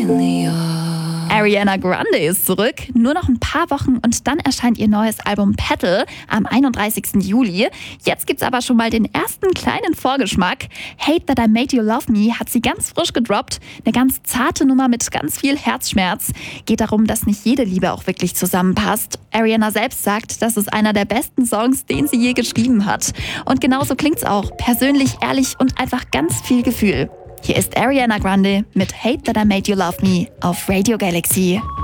really are. Ariana Grande ist zurück, nur noch ein paar Wochen und dann erscheint ihr neues Album Petal am 31. Juli. Jetzt gibt's aber schon mal den ersten kleinen Vorgeschmack. Hate That I Made You Love Me hat sie ganz frisch gedroppt. Eine ganz zarte Nummer mit ganz viel Herzschmerz. Geht darum, dass nicht jede Liebe auch wirklich zusammenpasst. Ariana selbst sagt, das ist einer der besten Songs, den sie je geschrieben hat. Und genauso klingt's auch. Persönlich, ehrlich und einfach ganz viel Gefühl. Hier ist Ariana Grande mit Hate That I Made You Love Me auf Radio Galaxy.